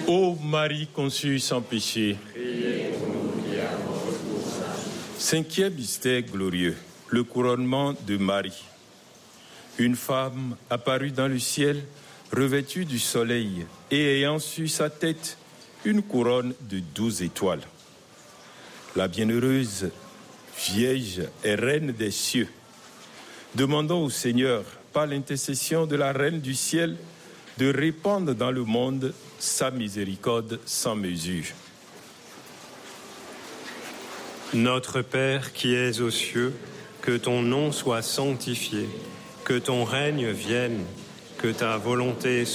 Ô Marie conçue sans péché, cinquième mystère glorieux, le couronnement de Marie. Une femme apparut dans le ciel, revêtue du soleil et ayant sur sa tête une couronne de 12 étoiles. La bienheureuse Vierge et Reine des cieux. Demandons au Seigneur, par l'intercession de la Reine du ciel, de répandre dans le monde sa miséricorde sans mesure. Notre Père qui es aux cieux, que ton nom soit sanctifié, que ton règne vienne, que ta volonté